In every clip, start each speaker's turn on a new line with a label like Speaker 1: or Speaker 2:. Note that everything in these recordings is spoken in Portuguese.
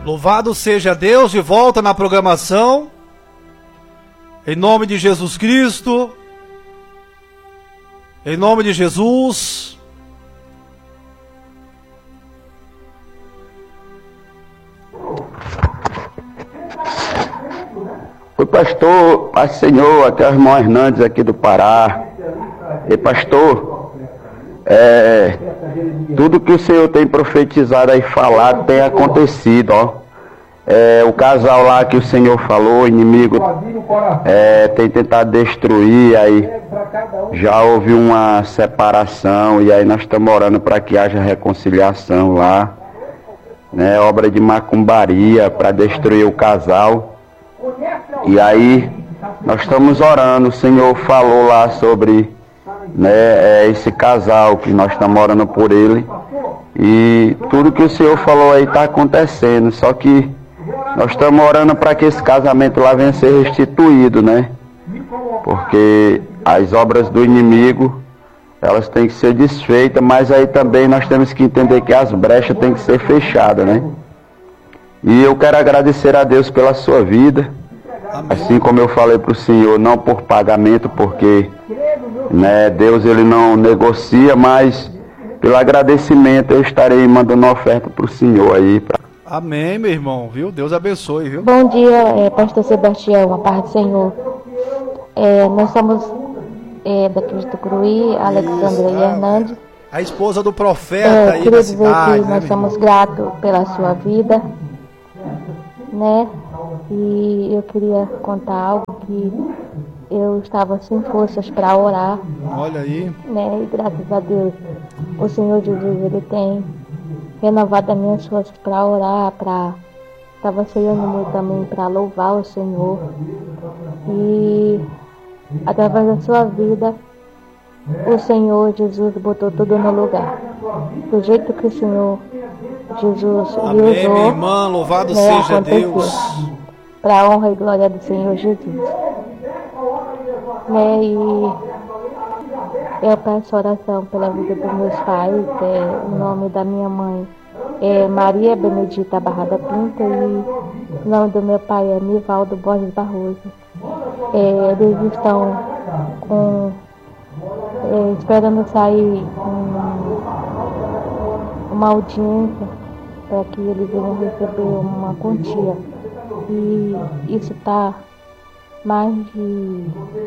Speaker 1: Louvado seja Deus, de volta na programação, em nome de Jesus Cristo, em nome de Jesus.
Speaker 2: Oi, pastor, paz Senhor, aqui é o irmão Hernandes aqui do Pará. E pastor, tudo que o Senhor tem profetizado aí, falado, tem acontecido, ó. O casal lá que o Senhor falou, o inimigo tem tentado destruir, aí já houve uma separação, e aí nós estamos orando para que haja reconciliação lá, né? Obra de macumbaria para destruir o casal. E aí nós estamos orando, o Senhor falou lá sobre, né, esse casal, que nós estamos orando por ele, e tudo que o Senhor falou aí está acontecendo, só que nós estamos orando para que esse casamento lá venha a ser restituído, né? Porque as obras do inimigo, elas têm que ser desfeitas, mas aí também nós temos que entender que as brechas têm que ser fechadas, né? E eu quero agradecer a Deus pela sua vida. Assim como eu falei para o Senhor, não por pagamento, porque, né, Deus ele não negocia, mas pelo agradecimento eu estarei mandando uma oferta para o Senhor aí.
Speaker 1: Amém, meu irmão, viu? Deus abençoe, viu?
Speaker 3: Bom dia, pastor Sebastião, a paz do Senhor. Nós somos daqui de Tucuruí, Alexandra e Hernandes.
Speaker 1: A esposa do profeta aí da cidade.
Speaker 3: Queria dizer que nós somos gratos pela sua vida, né? E eu queria contar algo que eu estava sem forças para orar.
Speaker 1: Olha aí.
Speaker 3: Né? E graças a Deus, o Senhor Jesus, ele tem renovado as minhas forças para orar, estava sem ânimo também para louvar o Senhor. E através da sua vida, o Senhor Jesus botou tudo no lugar. Do jeito que o Senhor Jesus
Speaker 1: Amém,
Speaker 3: usou,
Speaker 1: minha irmã, louvado
Speaker 3: né,
Speaker 1: seja
Speaker 3: aconteceu.
Speaker 1: Deus.
Speaker 3: Para a honra e glória do Senhor Jesus. Né, e eu peço oração pela vida dos meus pais, o nome da minha mãe é Maria Benedita Barrada Pinto e o nome do meu pai é Nivaldo Borges Barroso. Eles estão esperando sair uma audiência para que eles venham receber uma quantia. E isso está mais de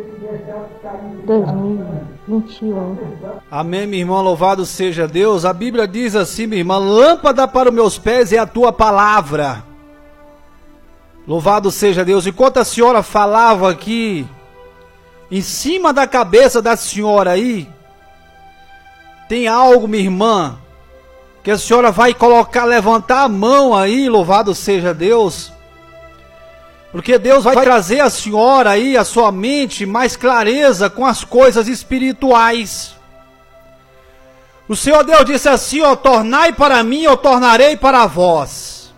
Speaker 3: 2021.
Speaker 1: Amém, minha irmã, louvado seja Deus. A Bíblia diz assim, minha irmã: lâmpada para os meus pés é a tua palavra. Louvado seja Deus. Enquanto a senhora falava aqui, em cima da cabeça da senhora aí, tem algo, minha irmã, que a senhora vai colocar, levantar a mão aí, louvado seja Deus. Porque Deus vai trazer a senhora aí, a sua mente, mais clareza com as coisas espirituais. O Senhor Deus disse assim, ó: tornai para mim, eu tornarei para vós.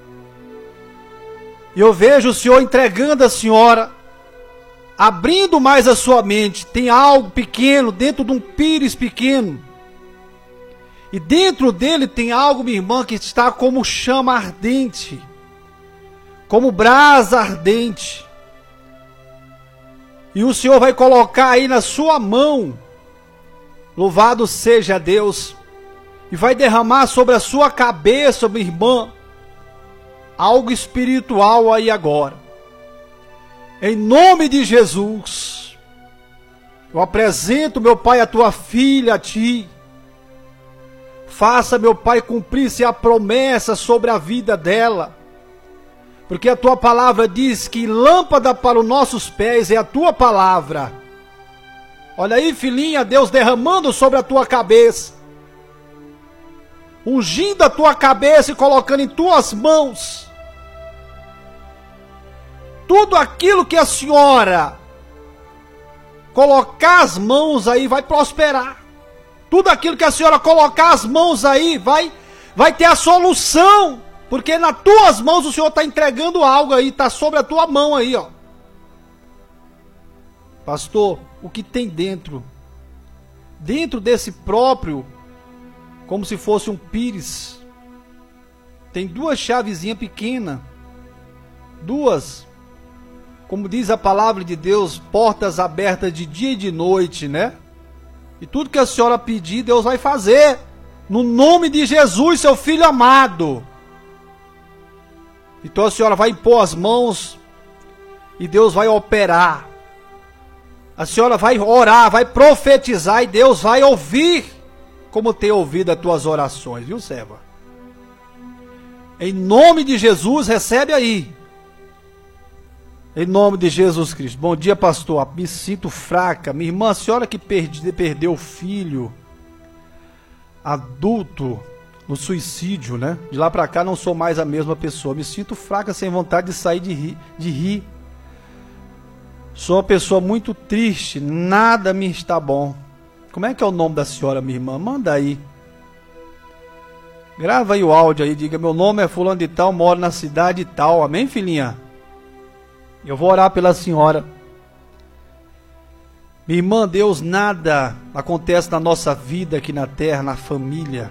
Speaker 1: E eu vejo o Senhor entregando a senhora, abrindo mais a sua mente. Tem algo pequeno, dentro de um pires pequeno. E dentro dele tem algo, minha irmã, que está como chama ardente, como brasa ardente. E o Senhor vai colocar aí na sua mão, louvado seja Deus, e vai derramar sobre a sua cabeça, minha irmã, algo espiritual aí agora. Em nome de Jesus, eu apresento, meu Pai, a tua filha a ti. Faça, meu Pai, cumprir-se a promessa sobre a vida dela. Porque a tua palavra diz que lâmpada para os nossos pés é a tua palavra. Olha aí, filhinha, Deus derramando sobre a tua cabeça, ungindo a tua cabeça e colocando em tuas mãos tudo aquilo que a senhora colocar as mãos aí vai prosperar. Tudo aquilo que a senhora colocar as mãos aí vai ter a solução. Porque nas tuas mãos o Senhor está entregando algo aí, está sobre a tua mão aí, ó. Pastor, o que tem dentro? Dentro desse próprio, como se fosse um pires, Tem duas chavezinhas pequenas. Duas. Como diz a palavra de Deus, portas abertas de dia e de noite, né? E tudo que a senhora pedir, Deus vai fazer. No nome de Jesus, seu filho amado. Então a senhora vai impor as mãos e Deus vai operar. A senhora vai orar, vai profetizar e Deus vai ouvir como tem ouvido as tuas orações, viu, serva? Em nome de Jesus, recebe aí. Em nome de Jesus Cristo. Bom dia, pastor. Me sinto fraca. Minha irmã, a senhora que perdeu o filho adulto no suicídio, né? De lá pra cá não sou mais a mesma pessoa. Me sinto fraca, sem vontade de sair de rir. Sou uma pessoa muito triste. Nada me está bom. Como é que é o nome da senhora, minha irmã? Manda aí. Grava aí o áudio aí. Diga, meu nome é fulano de tal, moro na cidade tal. Amém, filhinha? Eu vou orar pela senhora. Minha irmã, Deus, nada acontece na nossa vida aqui na terra, na família.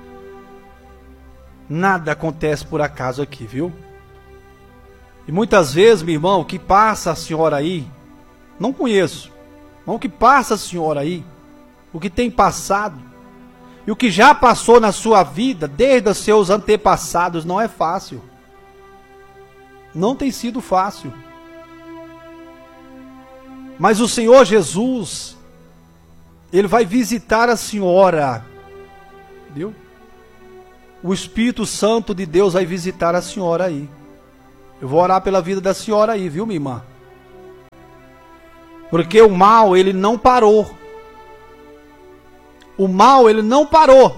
Speaker 1: Nada acontece por acaso aqui, viu? E muitas vezes, meu irmão, o que passa a senhora aí, não conheço. Mas o que passa a senhora aí, o que tem passado, e o que já passou na sua vida, desde os seus antepassados, não é fácil. Não tem sido fácil. Mas o Senhor Jesus, Ele vai visitar a senhora, viu? O Espírito Santo de Deus vai visitar a senhora aí. Eu vou orar pela vida da senhora aí, viu, minha irmã? Porque o mal, ele não parou. O mal, ele não parou.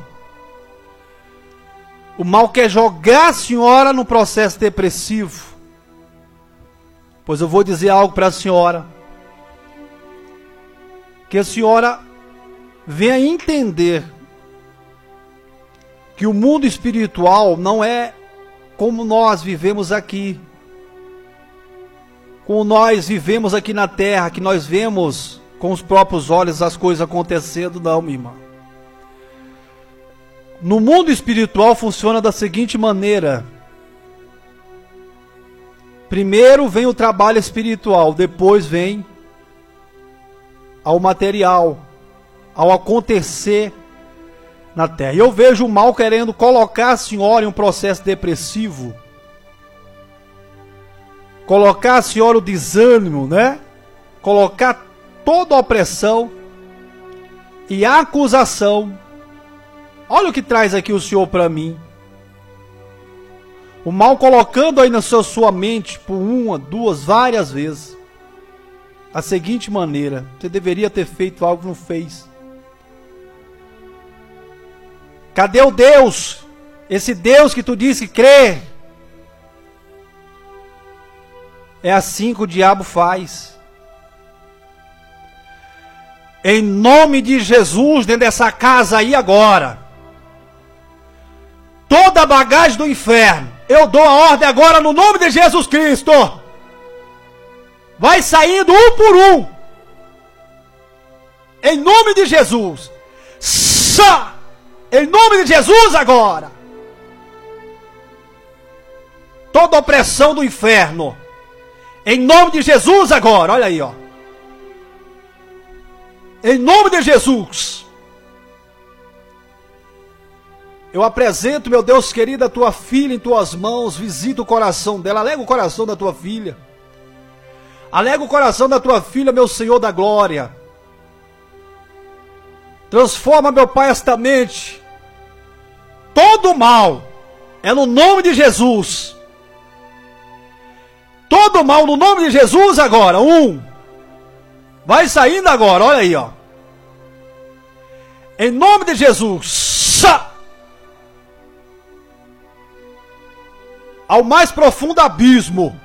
Speaker 1: O mal quer jogar a senhora no processo depressivo. Pois eu vou dizer algo para a senhora. Que a senhora venha entender que o mundo espiritual não é como nós vivemos aqui. Como nós vivemos aqui na terra, que nós vemos com os próprios olhos as coisas acontecendo, não, minha irmã. No mundo espiritual funciona da seguinte maneira. Primeiro vem o trabalho espiritual, depois vem ao material, ao acontecer na terra. E eu vejo o mal querendo colocar a senhora em um processo depressivo, colocar a senhora o desânimo, né? Colocar toda a opressão e a acusação. Olha o que traz aqui o Senhor para mim. O mal colocando aí na sua mente por uma, duas, várias vezes. A seguinte maneira: você deveria ter feito algo que não fez. Cadê o Deus? Esse Deus que tu disse que crê. É assim que o diabo faz. Em nome de Jesus, dentro dessa casa aí agora, toda a bagagem do inferno, eu dou a ordem agora no nome de Jesus Cristo. Vai saindo um por um. Em nome de Jesus. Em nome de Jesus agora. Toda opressão do inferno. Em nome de Jesus agora. Olha aí, ó. Em nome de Jesus. Eu apresento, meu Deus querido, a tua filha em tuas mãos. Visita o coração dela. Alega o coração da tua filha. Alega o coração da tua filha, meu Senhor da glória. Transforma, meu Pai, esta mente. Todo mal é no nome de Jesus. Todo mal no nome de Jesus agora. Vai saindo agora, olha aí, ó. Em nome de Jesus. Ao mais profundo abismo.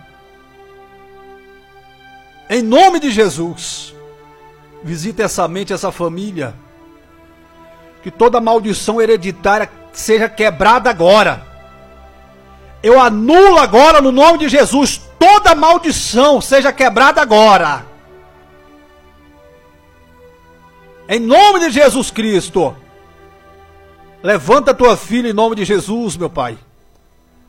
Speaker 1: Em nome de Jesus. Visita essa mente, essa família. Que toda maldição hereditária seja quebrada agora. Eu anulo agora no nome de Jesus. Toda maldição seja quebrada agora. Em nome de Jesus Cristo. Levanta a tua filha em nome de Jesus, meu Pai.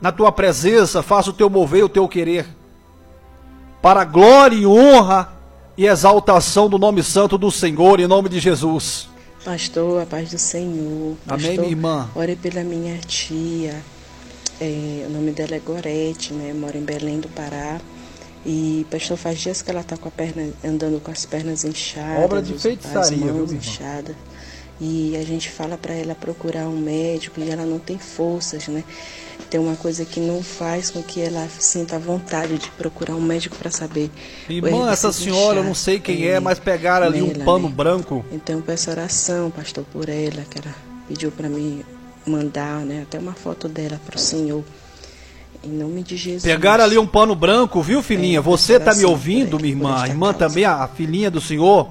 Speaker 1: na tua presença, faça o teu mover e o teu querer, para a glória e honra e exaltação do nome santo do Senhor, em nome de Jesus.
Speaker 4: Pastor, a paz do Senhor.
Speaker 1: Amém,
Speaker 4: Pastor,
Speaker 1: minha irmã.
Speaker 4: ore pela minha tia. O nome dela é Gorete, né? Mora em Belém do Pará. E, pastor, faz dias que ela está com a perna, andando com as pernas inchadas.
Speaker 1: Obra de feitiçaria,
Speaker 4: as
Speaker 1: viu,
Speaker 4: mãos
Speaker 1: minha irmã?
Speaker 4: inchadas. E a gente fala para ela procurar um médico e ela não tem forças, né? Tem uma coisa que não faz com que ela sinta vontade de procurar um médico para saber.
Speaker 1: Irmã, essa senhora, eu não sei quem é, mas pegaram ali um pano branco.
Speaker 4: Então eu peço oração, pastor, por ela, que ela pediu para mim mandar, né? Até uma foto dela para o Senhor. Em nome de Jesus.
Speaker 1: Pegaram ali um pano branco, viu, filhinha? Você tá me ouvindo, minha irmã? A irmã também, a filhinha do senhor?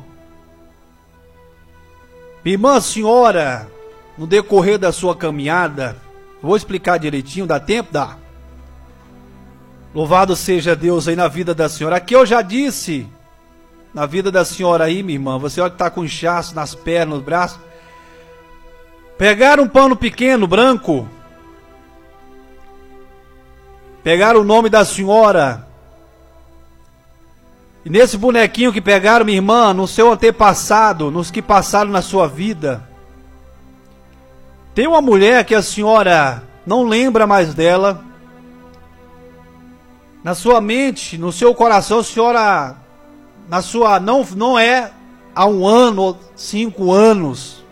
Speaker 1: Minha irmã, senhora, no decorrer da sua caminhada, vou explicar direitinho, dá tempo? Dá. Louvado seja Deus aí na vida da senhora. Aqui eu já disse, na vida da senhora aí, minha irmã, você olha que tá com inchaço nas pernas, nos braços. Pegaram um pano pequeno, branco. Pegaram o nome da senhora. E nesse bonequinho que pegaram, minha irmã, no seu antepassado, nos que passaram na sua vida, tem uma mulher que a senhora não lembra mais dela. Na sua mente, no seu coração, a senhora, não é há 1 ano ou 5 anos.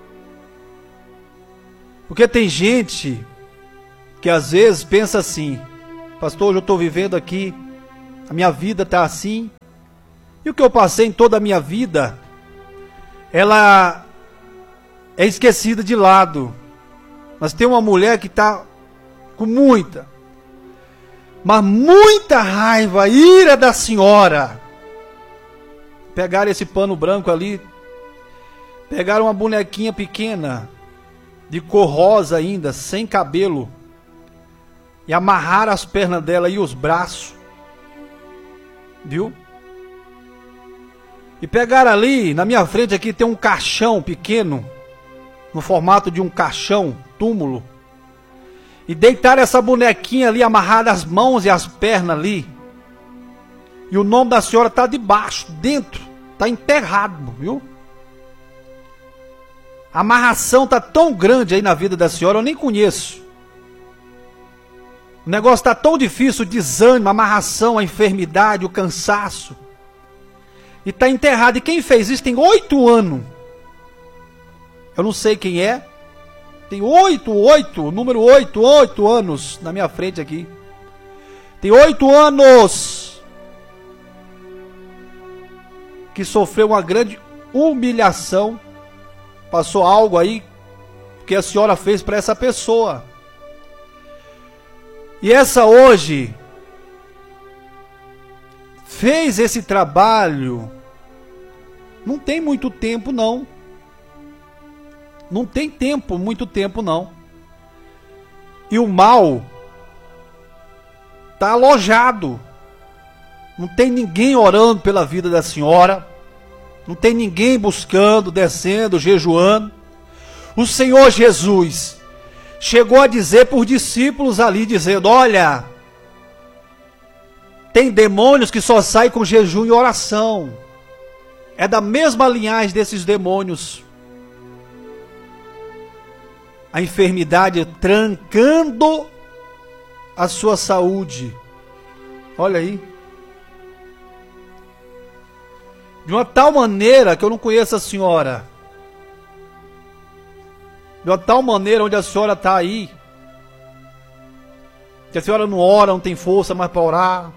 Speaker 1: Porque tem gente que às vezes pensa assim: pastor, hoje eu estou vivendo aqui, a minha vida está assim, e o que eu passei em toda a minha vida, ela é esquecida de lado. Mas tem uma mulher que está com muita raiva, ira da senhora. Pegaram esse pano branco ali, pegaram uma bonequinha pequena, de cor rosa ainda, sem cabelo, e amarraram as pernas dela e os braços, viu? E pegaram ali, na minha frente aqui tem um caixão pequeno, no formato de um caixão, túmulo, e deitaram essa bonequinha ali, amarrada as mãos e as pernas ali, e o nome da senhora está debaixo, dentro, está enterrado, viu? A amarração está tão grande aí na vida da senhora, eu nem conheço. O negócio está tão difícil, o desânimo, a amarração, a enfermidade, o cansaço. E está enterrado. E quem fez isso tem 8 anos. Eu não sei quem é. Tem 8 anos na minha frente aqui. Tem 8 anos que sofreu uma grande humilhação. Passou algo aí que a senhora fez para essa pessoa. E essa hoje fez esse trabalho. Não tem muito tempo não. Não tem muito tempo não. E o mal está alojado. Não tem ninguém orando pela vida da senhora. Não tem ninguém buscando, descendo, jejuando. O Senhor Jesus chegou a dizer por discípulos ali, dizendo: olha, tem demônios que só saem com jejum e oração. É da mesma linhagem desses demônios. A enfermidade trancando a sua saúde. Olha aí. De uma tal maneira que eu não conheço a senhora. De uma tal maneira onde a senhora está aí. Que a senhora não ora, não tem força mais para orar.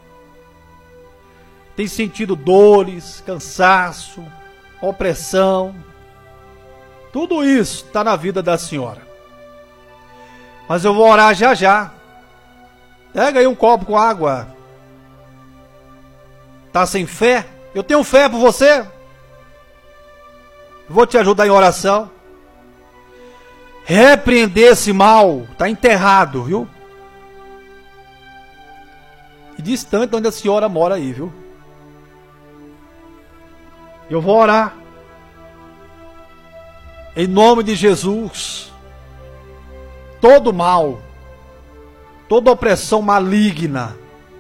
Speaker 1: Tem sentido dores, cansaço, opressão. Tudo isso está na vida da senhora. Mas eu vou orar já já. Pega aí um copo com água. Tá sem fé? Eu tenho fé por você. Vou te ajudar em oração. Repreender esse mal. Está enterrado, viu? E distante de onde a senhora mora aí, viu? Eu vou orar. Em nome de Jesus. Todo mal. toda opressão maligna.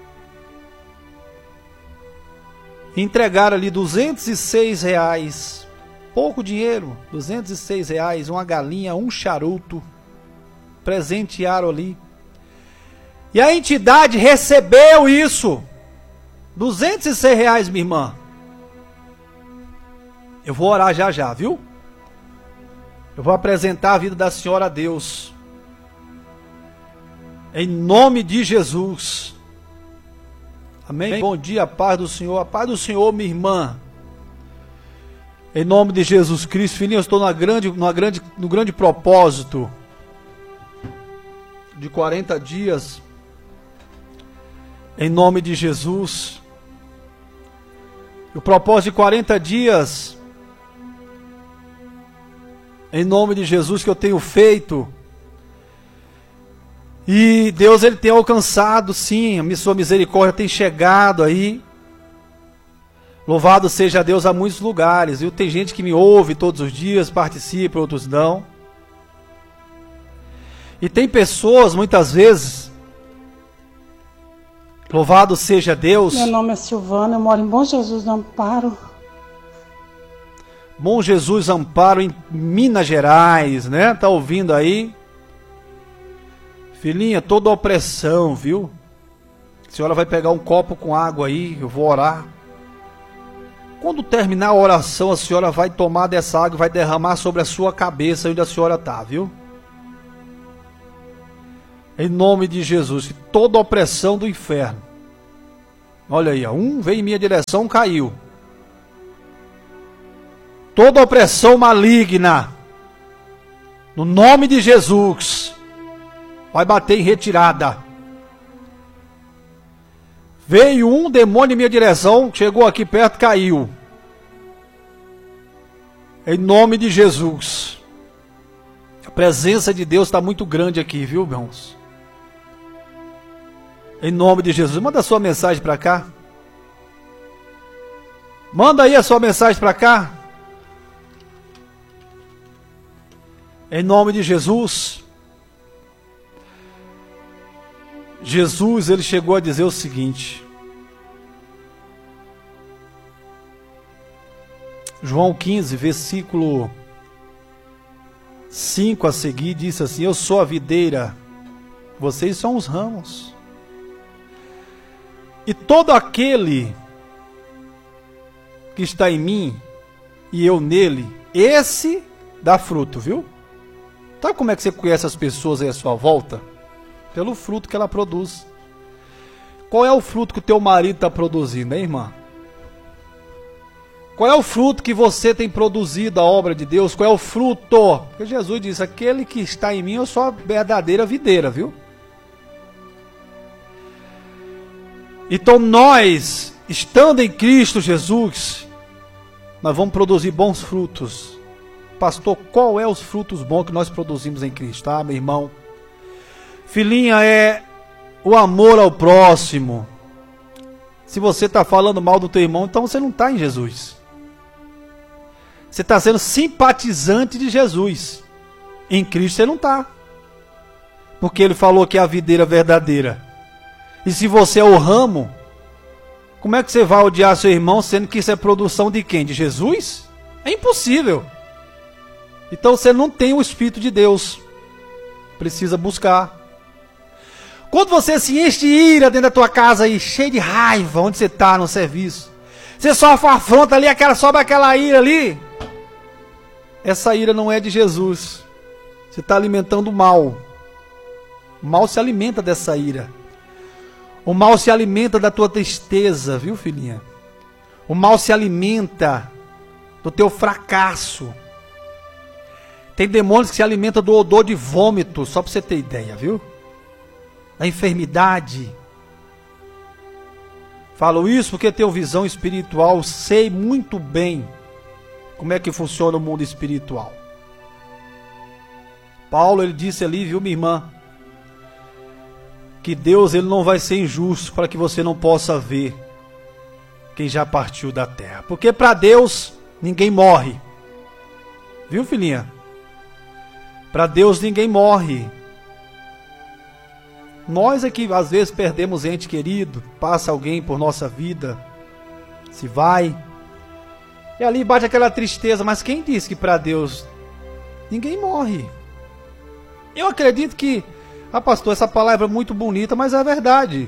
Speaker 1: Entregaram ali R$206, pouco dinheiro, R$206, uma galinha, um charuto, presentearam ali. E a entidade recebeu isso, R$206, minha irmã. Eu vou orar já já, viu? Eu vou apresentar a vida da senhora a Deus. Em nome de Jesus. Amém? Bom dia, a paz do Senhor. A paz do Senhor, minha irmã. Em nome de Jesus Cristo. Filhinha, eu estou no grande propósito de 40 dias. Em nome de Jesus. O propósito de 40 dias. Em nome de Jesus que eu tenho feito. E Deus, Ele tem alcançado, sim, a sua misericórdia tem chegado aí. Louvado seja Deus a muitos lugares, viu? Tem gente que me ouve todos os dias, participa, outros não. E tem pessoas, muitas vezes, louvado seja Deus.
Speaker 5: Meu nome é Silvana, eu moro em Bom Jesus do Amparo.
Speaker 1: Bom Jesus Amparo, em Minas Gerais, né? Tá ouvindo aí? Filhinha, toda opressão, viu? A senhora vai pegar um copo com água aí, eu vou orar. Quando terminar a oração, a senhora vai tomar dessa água e vai derramar sobre a sua cabeça onde a senhora está, viu? Em nome de Jesus, toda opressão do inferno. Olha aí, um veio em minha direção, caiu. Toda opressão maligna, no nome de Jesus, vai bater em retirada. Veio um demônio em minha direção, chegou aqui perto, caiu. Em nome de Jesus. A presença de Deus está muito grande aqui, viu, irmãos? Em nome de Jesus. Manda a sua mensagem para cá. Manda aí a sua mensagem para cá. Em nome de Jesus. Jesus, ele chegou a dizer o seguinte. João 15, versículo 5 a seguir, disse assim: eu sou a videira, vocês são os ramos. E todo aquele que está em mim e eu nele, esse dá fruto, viu? Sabe como é que você conhece as pessoas aí à sua volta? Pelo fruto que ela produz. Qual é o fruto que o teu marido está produzindo, hein, irmã? Qual é o fruto que você tem produzido, a obra de Deus? Qual é o fruto? Porque Jesus disse, aquele que está em mim, eu sou a verdadeira videira, viu? Então nós, estando em Cristo Jesus, nós vamos produzir bons frutos. Pastor, qual é os frutos bons que nós produzimos em Cristo? Ah, meu irmão, filhinha, é o amor ao próximo. Se você está falando mal do teu irmão, então você não está em Jesus. Você está sendo simpatizante de Jesus. Em Cristo você não está. Porque ele falou que é a videira verdadeira. E se você é o ramo, como é que você vai odiar seu irmão, sendo que isso é produção de quem? De Jesus? É impossível. Então você não tem o Espírito de Deus. Precisa buscar. Quando você se enche de ira dentro da tua casa aí, cheio de raiva, onde você está no serviço, você sofre uma afronta ali, sobe aquela ira ali, essa ira não é de Jesus. Você está alimentando o mal. O mal se alimenta dessa ira. O mal se alimenta da tua tristeza, viu, filhinha? O mal se alimenta do teu fracasso. Tem demônios que se alimentam do odor de vômito, só para você ter ideia, viu? Da enfermidade. Falo isso porque tenho visão espiritual, sei muito bem como é que funciona o mundo espiritual. Paulo, ele disse ali, viu, minha irmã, que Deus, ele não vai ser injusto para que você não possa ver quem já partiu da terra. Porque para Deus ninguém morre. Viu, filhinha? Para Deus ninguém morre. Nós é que às vezes perdemos ente querido, passa alguém por nossa vida, se vai, e ali bate aquela tristeza. Mas quem disse que para Deus ninguém morre? Eu acredito que, pastor, essa palavra é muito bonita, mas é verdade.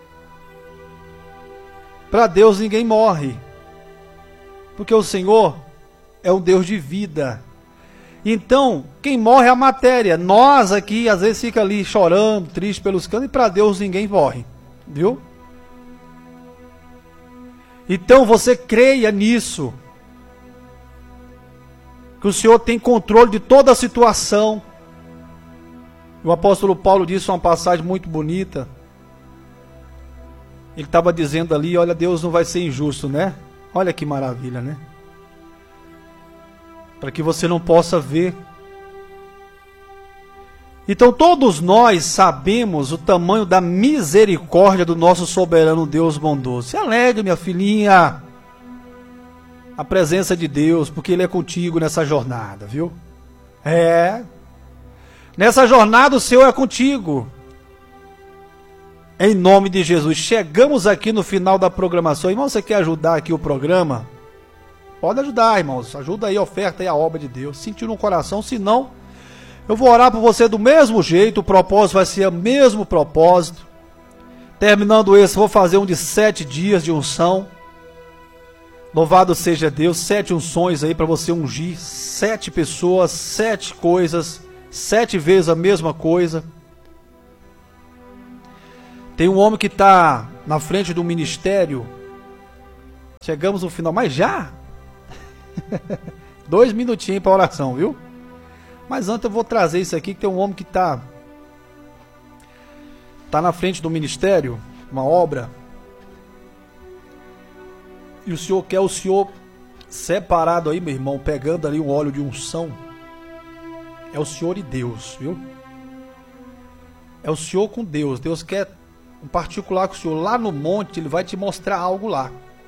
Speaker 1: Para Deus ninguém morre, porque o Senhor é um Deus de vida. Então, quem morre é a matéria. Nós aqui, às vezes, fica ali chorando, triste pelos cantos, e para Deus ninguém morre. Viu? Então, você creia nisso. Que o Senhor tem controle de toda a situação. O apóstolo Paulo disse uma passagem muito bonita. Ele estava dizendo ali, olha, Deus não vai ser injusto, né? Olha que maravilha, né? Para que você não possa ver. Então todos nós sabemos o tamanho da misericórdia do nosso soberano Deus bondoso. Se alegre, minha filhinha, a presença de Deus, porque Ele é contigo nessa jornada, viu? Nessa jornada o Senhor é contigo. Em nome de Jesus. Chegamos aqui no final da programação. Irmão, você quer ajudar aqui o programa? Pode ajudar, irmãos. Ajuda aí, oferta aí a obra de Deus. Sentiu no coração, se não, eu vou orar por você do mesmo jeito. O propósito vai ser o mesmo propósito. Terminando esse, vou fazer um de 7 dias de unção. Louvado seja Deus. 7 unções aí para você ungir 7 pessoas, 7 coisas, 7 vezes a mesma coisa. Tem um homem que está na frente do ministério. Chegamos no final, mas já? 2 minutinhos para oração, viu? Mas antes eu vou trazer isso aqui, que tem um homem que está na frente do ministério, uma obra. E o Senhor quer o Senhor separado aí, meu irmão, pegando ali um óleo de unção. É o Senhor e Deus, viu? É o Senhor com Deus. Deus quer um particular com o Senhor. Lá no monte, Ele vai te mostrar algo lá.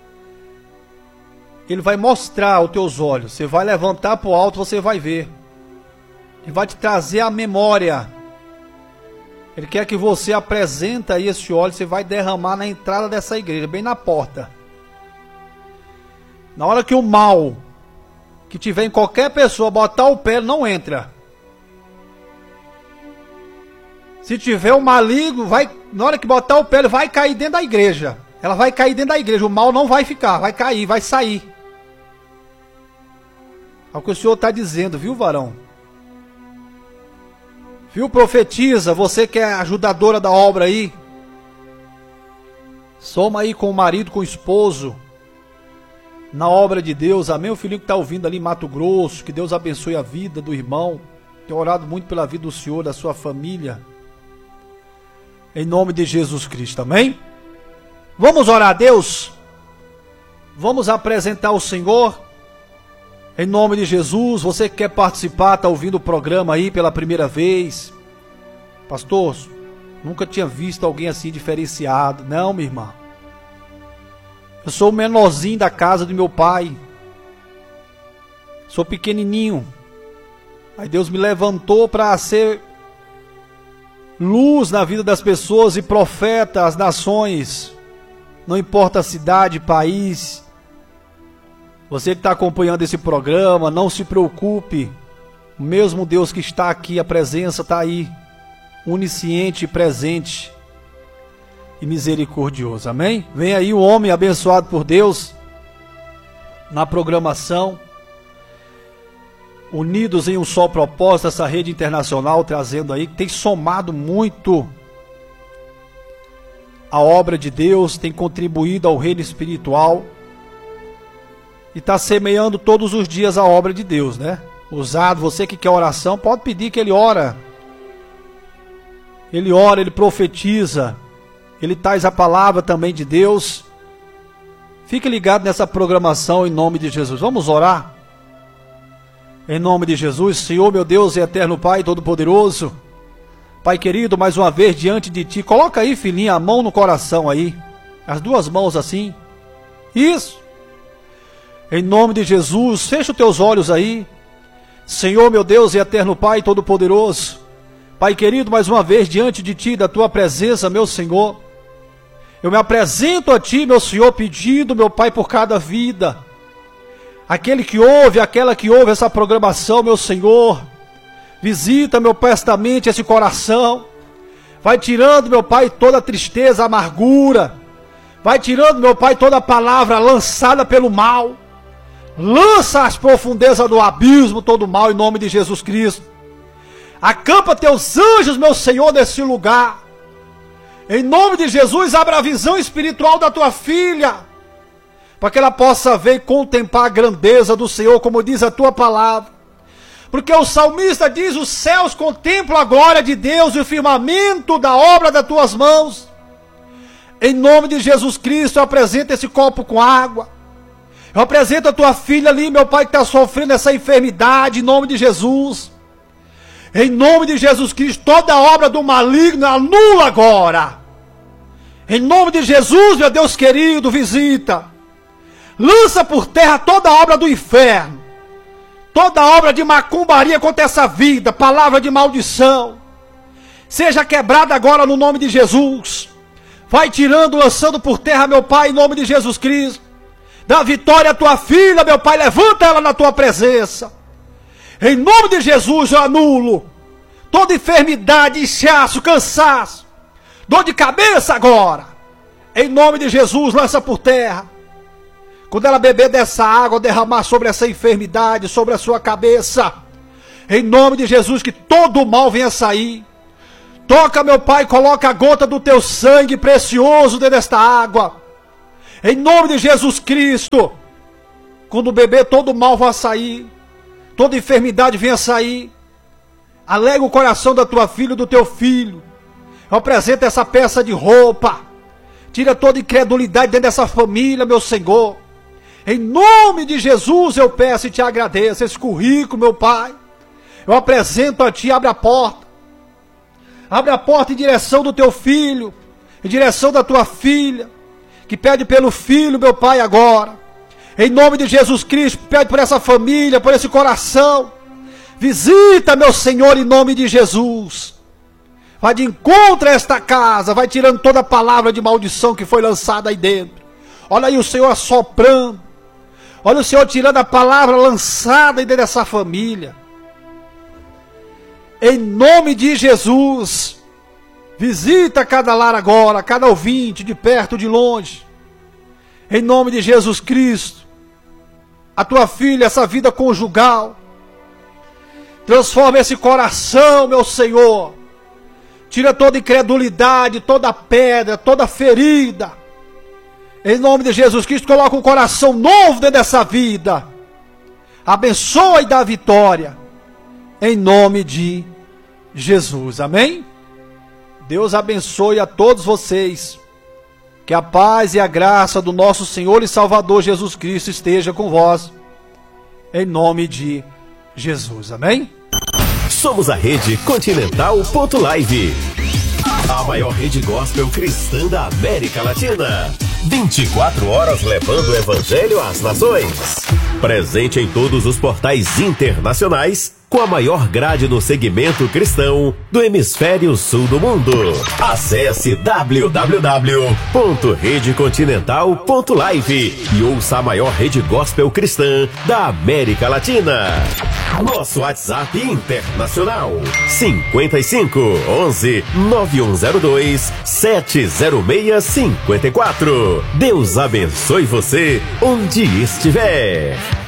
Speaker 1: Ele vai mostrar aos teus olhos. Você vai levantar para o alto, você vai ver. Ele vai te trazer a memória. Ele quer que você apresente aí esse óleo. Você vai derramar na entrada dessa igreja, bem na porta. Na hora que o mal que tiver em qualquer pessoa botar o pé, não entra. Se tiver o maligno, na hora que botar o pé, ele vai cair dentro da igreja. Ela vai cair dentro da igreja. O mal não vai ficar, vai cair, vai sair. É o que o Senhor está dizendo, viu, varão? Viu, profetiza, você que é ajudadora da obra aí. Soma aí com o marido, com o esposo. Na obra de Deus, amém? O filhinho que está ouvindo ali em Mato Grosso, que Deus abençoe a vida do irmão. Tenho orado muito pela vida do Senhor, da sua família. Em nome de Jesus Cristo, amém? Vamos orar a Deus? Vamos apresentar o Senhor? Em nome de Jesus, você que quer participar, está ouvindo o programa aí pela primeira vez. Pastor, nunca tinha visto alguém assim diferenciado. Não, minha irmã. Eu sou o menorzinho da casa do meu pai. Sou pequenininho. Aí Deus me levantou para ser luz na vida das pessoas e profeta às nações. Não importa a cidade, país. Você que está acompanhando esse programa, não se preocupe. O mesmo Deus que está aqui, a presença está aí. Onisciente e presente. E misericordioso, amém? Vem aí o homem abençoado por Deus. Na programação. Unidos em um só propósito, essa rede internacional trazendo aí, tem somado muito a obra de Deus, tem contribuído ao reino espiritual e está semeando todos os dias a obra de Deus, né? Usado, você que quer oração, pode pedir que ele ora. Ele ora, ele profetiza, ele traz a palavra também de Deus. Fique ligado nessa programação em nome de Jesus. Vamos orar? Em nome de Jesus, Senhor, meu Deus e eterno Pai Todo-Poderoso, Pai querido, mais uma vez diante de Ti, coloca aí, filhinha, a mão no coração aí, as 2 mãos assim, isso, em nome de Jesus, fecha os teus olhos aí, Senhor, meu Deus e eterno Pai Todo-Poderoso, Pai querido, mais uma vez diante de Ti, da Tua presença, meu Senhor, eu me apresento a Ti, meu Senhor, pedindo, meu Pai, por cada vida, aquele que ouve, aquela que ouve essa programação, meu Senhor, visita, meu Pai, esta mente, esse coração, vai tirando, meu Pai, toda a tristeza, a amargura, vai tirando, meu Pai, toda a palavra lançada pelo mal, lança às profundezas do abismo todo o mal, em nome de Jesus Cristo. Acampa teus anjos, meu Senhor, nesse lugar. Em nome de Jesus, abra a visão espiritual da tua filha, para que ela possa ver e contemplar a grandeza do Senhor, como diz a tua palavra. Porque o salmista diz: os céus contemplam a glória de Deus e o firmamento da obra das tuas mãos. Em nome de Jesus Cristo, eu apresento esse copo com água. Eu apresento a tua filha ali, meu Pai, que está sofrendo essa enfermidade, em nome de Jesus. Em nome de Jesus Cristo, toda obra do maligno anula agora. Em nome de Jesus, meu Deus querido, visita. Lança por terra toda obra do inferno. Toda obra de macumbaria contra essa vida, palavra de maldição. Seja quebrada agora no nome de Jesus. Vai tirando, lançando por terra, meu Pai, em nome de Jesus Cristo. Dá vitória à tua filha, meu Pai, levanta ela na tua presença. Em nome de Jesus eu anulo toda enfermidade, inchaço, cansaço, dor de cabeça agora. Em nome de Jesus, lança por terra. Quando ela beber dessa água, derramar sobre essa enfermidade, sobre a sua cabeça, em nome de Jesus, que todo o mal venha sair. Toca, meu Pai, coloca a gota do teu sangue precioso dentro desta água. Em nome de Jesus Cristo, quando beber, todo o mal vai sair. Toda enfermidade venha sair. Alegra o coração da tua filha e do teu filho. Eu apresento essa peça de roupa. Tira toda incredulidade dentro dessa família, meu Senhor. Em nome de Jesus eu peço e te agradeço. Esse currículo, meu Pai, eu apresento a ti. Abre a porta. Abre a porta em direção do teu filho, em direção da tua filha, que pede pelo filho, meu Pai, agora. Em nome de Jesus Cristo, pede por essa família, por esse coração. Visita, meu Senhor, em nome de Jesus. Vai de encontro a esta casa, vai tirando toda a palavra de maldição que foi lançada aí dentro. Olha aí o Senhor assoprando. Olha o Senhor tirando a palavra lançada aí dentro dessa família. Em nome de Jesus, visita cada lar agora, cada ouvinte, de perto, de longe. Em nome de Jesus Cristo, a tua filha, essa vida conjugal, transforma esse coração, meu Senhor. Tira toda incredulidade, toda pedra, toda ferida. Em nome de Jesus Cristo, coloca um coração novo dentro dessa vida. Abençoa e dá vitória. Em nome de Jesus. Amém? Deus abençoe a todos vocês. Que a paz e a graça do nosso Senhor e Salvador Jesus Cristo esteja com vós. Em nome de Jesus. Amém?
Speaker 6: Somos a Rede Continental.live, a maior rede gospel cristã da América Latina. 24 horas levando o evangelho às nações. Presente em todos os portais internacionais, com a maior grade no segmento cristão do hemisfério sul do mundo. Acesse www.redecontinental.live e ouça a maior rede gospel cristã da América Latina. Nosso WhatsApp internacional 55 11 9102 70654. Deus abençoe você onde estiver.